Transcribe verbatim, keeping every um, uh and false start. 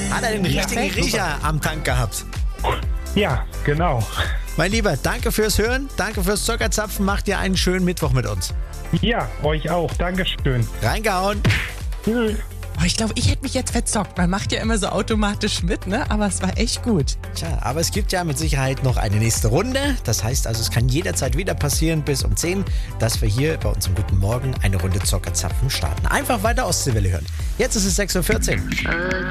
Hat er den richtigen Perfekt. Riecher am Tank gehabt? Ja, genau. Mein Lieber, danke fürs Hören, danke fürs Zuckerzapfen. Macht dir einen schönen Mittwoch mit uns. Ja, euch auch. Dankeschön. Reingehauen. Tschüss. Oh, ich glaube, ich hätte mich jetzt verzockt. Man macht ja immer so automatisch mit, ne? Aber es war echt gut. Tja, aber es gibt ja mit Sicherheit noch eine nächste Runde. Das heißt also, es kann jederzeit wieder passieren bis um zehn, dass wir hier bei uns im Guten Morgen eine Runde Zockerzapfen starten. Einfach weiter Ostseewelle hören. Jetzt ist es sechs Uhr vierzehn.